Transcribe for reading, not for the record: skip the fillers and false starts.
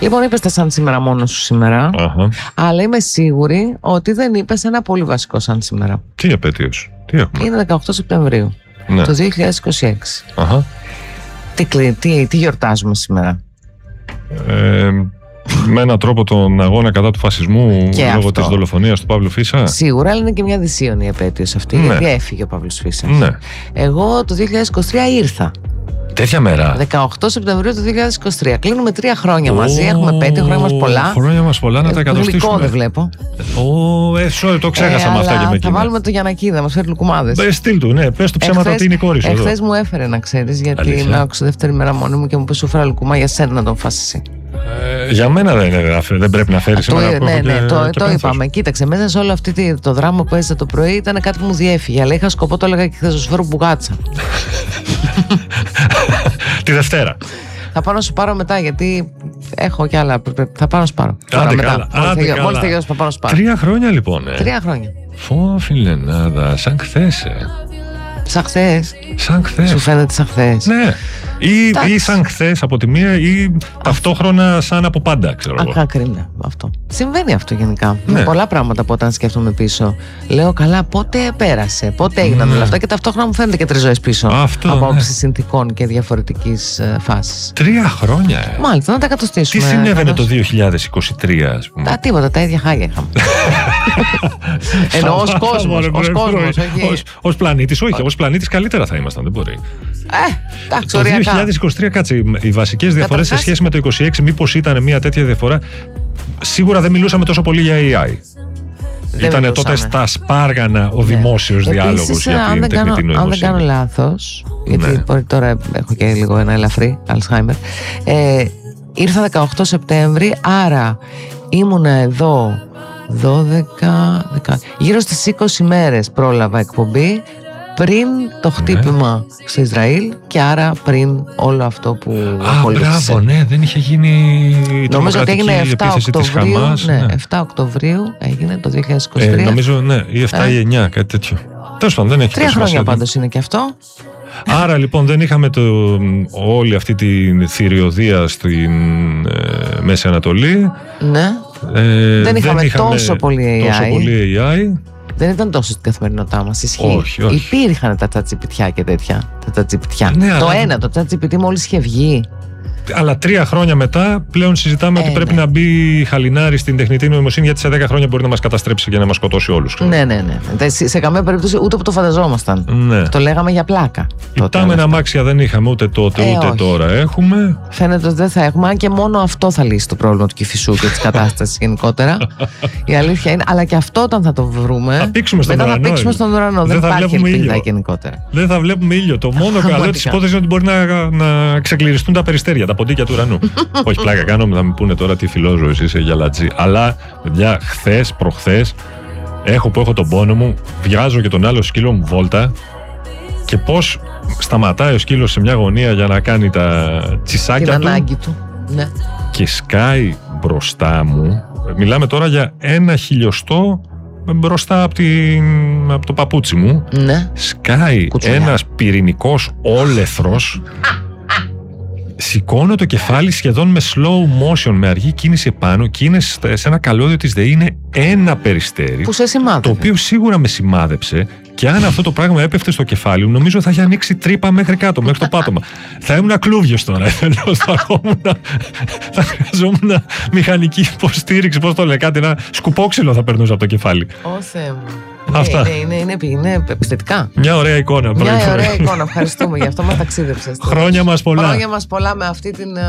Λοιπόν, είπες τα σαν σήμερα μόνο σου σήμερα, αλλά είμαι σίγουρη ότι δεν είπες ένα πολύ βασικό σαν σήμερα. Τι επέτειος, τι έχουμε? Είναι 18 Σεπτεμβρίου, το 2026. Τι γιορτάζουμε σήμερα? Με έναν τρόπο τον αγώνα κατά του φασισμού λόγω της δολοφονίας του Παύλου Φίσα. Σίγουρα, αλλά είναι και μια δυσίωνη επέτειος αυτή, γιατί έφυγε ο Παύλος Φίσας. Εγώ το 2023 ήρθα. Τέτοια μέρα. 18 Σεπτεμβρίου του 2023. Κλείνουμε 3 χρόνια μαζί. Έχουμε 5 χρόνια μας πολλά. Χρόνια μας πολλά, να τα εκατοστήσουμε. Γλυκό δεν βλέπω. Το ξέχασα με αυτά και με εκείνα. Θα βάλουμε το Γιαννακίδη, θα μας φέρει λουκουμάδες. Στείλ του, ναι, πες του ψέματα ότι είναι η κόρη σου. Εχθές μου έφερε, να ξέρεις, γιατί με άκουσε δεύτερη μέρα μόνη μου και μου είπε σου φέρα λουκουμά για σένα να τον φάσει. Για μένα δεν πρέπει να φέρεις εμένα. Ναι, το είπαμε. Κοίταξε, μέσα σε όλο αυτό το δράμα που έζησα το πρωί ήταν κάτι που μου διέφυγε. Αλλά είχα σκοπό, το έλεγα και χθες, να σου φέρω μπουγάτσα. Τη Δευτέρα. Θα πάω να σου πάρω μετά, γιατί έχω κι άλλα. Θα πάω να σου πάρω. Μόλις τελειώσω θα πάω να σου πάρω. 3 χρόνια λοιπόν. 3 χρόνια. Φιλενάδα, σαν χθες. Σαν χθες. Σαν χθες. Σου φαίνεται σαν χθες? Ναι. Ή σαν χθες από τη μία, ή ταυτόχρονα σαν από πάντα, ξέρω εγώ. Ακρίνε αυτό. Συμβαίνει αυτό γενικά. Με πολλά πράγματα που όταν σκέφτομαι πίσω. Λέω, καλά, πότε πέρασε, πότε έγιναν όλα αυτά, και ταυτόχρονα μου φαίνεται και 3 ζωές πίσω. Από άποψη συνθηκών και διαφορετικής φάσης. 3 χρόνια. Μάλιστα, να τα κατοστήσουμε. Τι συνέβαινε το 2023, ας πούμε? Τίποτα, τα ίδια χάγια είχαμε. Εννοώ ως κόσμος. Ως πλανήτης, όχι. Ως πλανήτης καλύτερα θα ήμασταν, δεν μπορεί. Εντάξει, το 2023, κάτσε, οι βασικές διαφορές σε σχέση με το 2026, μήπως ήταν μια τέτοια διαφορά? Σίγουρα δεν μιλούσαμε τόσο πολύ για AI. Ήταν τότε στα σπάργανα ο δημόσιος διάλογος για την τεχνητή νοημοσύνη. Αν δεν κάνω λάθος, γιατί τώρα έχω και λίγο ένα ελαφρύ Alzheimer, ήρθα 18 Σεπτέμβρη, άρα ήμουνα εδώ 12, γύρω στις 20 μέρες πρόλαβα εκπομπή, πριν το χτύπημα στο Ισραήλ, και άρα πριν όλο αυτό που ακολούθησε. Μπράβο, ναι, δεν είχε γίνει η τρομοκρατική επίθεση της Χαμάς. 7 Οκτωβρίου έγινε το 2023. Νομίζω, ναι, ή 7 ή 9, κάτι τέτοιο. Τέλος πάντων, δεν έχει 3 χρόνια πάντως είναι και αυτό. Άρα λοιπόν δεν είχαμε όλη αυτή τη θηριωδία στην Μέση Ανατολή. Ναι. Δεν είχαμε τόσο πολύ AI. Δεν ήταν τόσο στην καθημερινότητά μας. Ισχύει. Όχι. Υπήρχαν τα τσατσιπιτιά και τέτοια. Ναι, το τσατσιπιτί μόλις είχε βγει. Αλλά 3 χρόνια μετά πλέον συζητάμε ότι πρέπει να μπει χαλινάρι στην τεχνητή νοημοσύνη, γιατί σε 10 χρόνια μπορεί να μας καταστρέψει και να μας σκοτώσει όλους. Ναι. Σε καμία περίπτωση ούτε που το φανταζόμασταν. Ναι. Το λέγαμε για πλάκα. Υπτάμενα αμάξια δεν είχαμε ούτε τότε ούτε τώρα έχουμε. Φαίνεται ότι δεν θα έχουμε, αν και μόνο αυτό θα λύσει το πρόβλημα του Κηφισού και της κατάστασης γενικότερα. Η αλήθεια είναι, αλλά και αυτό όταν θα το βρούμε, θα πήξουμε στον ουρανό. Δεν υπάρχει ελπίδα γενικότερα. Δεν θα βλέπουμε ήλιο. Το μόνο καλό της υπόθεσης είναι ότι μπορεί να ξεκληριστούν τα περιστέρια, τα ποντίκια του ουρανού. Όχι, πλάκα κάνω, θα μου πούνε τώρα τι φιλόζωος είσαι, γιαλατζή. Αλλά, παιδιά, χθες, προχθές, που έχω τον πόνο μου, βγάζω και τον άλλο σκύλο μου βόλτα, και πώς σταματάει ο σκύλος σε μια γωνία για να κάνει τα τσισάκια του. Ανάγκη του. Ναι. Και σκάει μπροστά μου. Μιλάμε τώρα για 1 χιλιοστό μπροστά από το παπούτσι μου. Ναι. Σκάει ένας πυρηνικός όλεθρος. Σηκώνω το κεφάλι σχεδόν με slow motion, με αργή κίνηση επάνω, και είναι σε ένα καλώδιο της ΔΕΗ, είναι ένα περιστέρι που σε σημάδεψε. Το οποίο σίγουρα με σημάδεψε, και αν αυτό το πράγμα έπεφτε στο κεφάλι μου, νομίζω θα είχε ανοίξει τρύπα μέχρι κάτω, μέχρι το πάτωμα. Θα ήμουν κλούβιος τώρα. Θα χρειαζόμουν μηχανική υποστήριξη, πώς το λέει, κάτι, ένα σκουπόξυλο θα περνούσα από το κεφάλι. Ω Θεέ μου. Αυτά. Είναι επιστετικά. Μια ωραία εικόνα. Ευχαριστούμε, γι' αυτό μας ταξίδεψες. Χρόνια μας πολλά. Χρόνια μας πολλά με αυτή την